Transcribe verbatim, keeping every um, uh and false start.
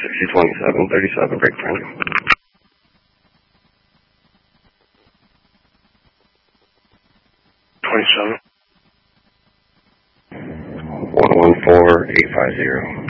sixty twenty-seven thirty-seven, break point. twenty-seven. one one four eight five zero.